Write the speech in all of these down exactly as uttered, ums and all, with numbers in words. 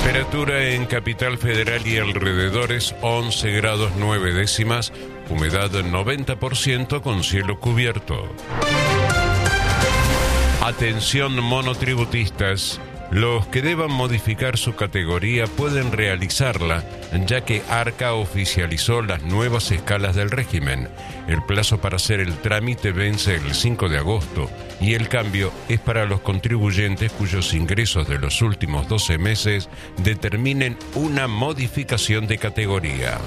Temperatura en Capital Federal y alrededores once grados nueve décimas, humedad noventa por ciento con cielo cubierto. Atención monotributistas, los que deban modificar su categoría pueden realizarla, ya que Arca oficializó las nuevas escalas del régimen. El plazo para hacer el trámite vence el cinco de agosto y el cambio es para los contribuyentes cuyos ingresos de los últimos doce meses determinen una modificación de categoría.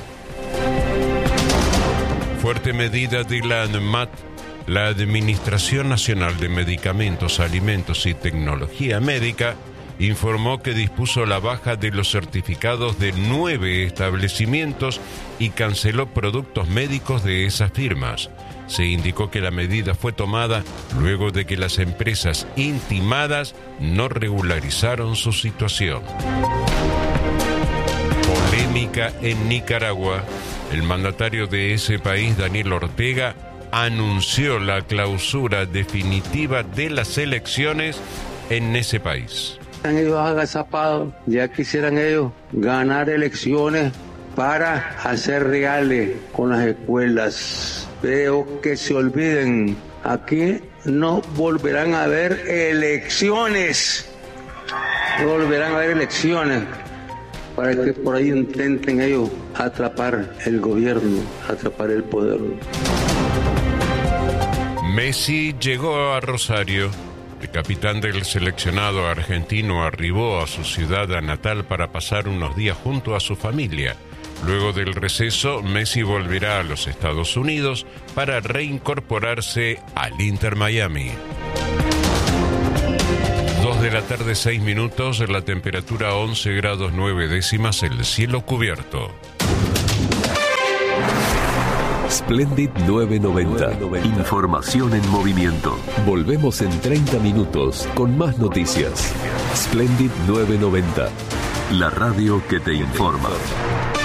Fuerte medida de la ANMAT. La Administración Nacional de Medicamentos, Alimentos y Tecnología Médica informó que dispuso la baja de los certificados de nueve establecimientos y canceló productos médicos de esas firmas. Se indicó que la medida fue tomada luego de que las empresas intimadas no regularizaron su situación. Polémica en Nicaragua. El mandatario de ese país, Daniel Ortega, anunció la clausura definitiva de las elecciones en ese país. Están ellos agazapados, ya quisieran ellos ganar elecciones para hacer reales con las escuelas. Pero que se olviden, aquí no volverán a haber elecciones, no volverán a haber elecciones para que por ahí intenten ellos atrapar el gobierno, atrapar el poder. Messi llegó a Rosario. El capitán del seleccionado argentino arribó a su ciudad natal para pasar unos días junto a su familia. Luego del receso, Messi volverá a los Estados Unidos para reincorporarse al Inter Miami. Dos de la tarde, seis minutos, la temperatura once grados nueve décimas, el cielo cubierto. Splendid novecientos noventa. Información en movimiento. Volvemos en treinta minutos con más noticias. Splendid novecientos noventa. La radio que te informa.